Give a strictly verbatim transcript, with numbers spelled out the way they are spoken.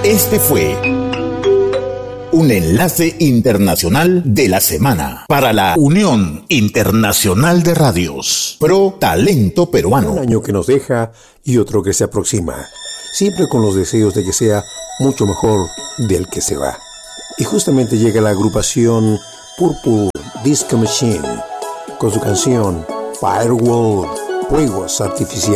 Este fue un enlace internacional de la semana para la Unión Internacional de Radios Pro Talento Peruano. Un año que nos deja y otro que se aproxima, siempre con los deseos de que sea mucho mejor del que se va. Y justamente llega la agrupación Purple Disco Machine con su canción Firewall, Fuegos Artificiales.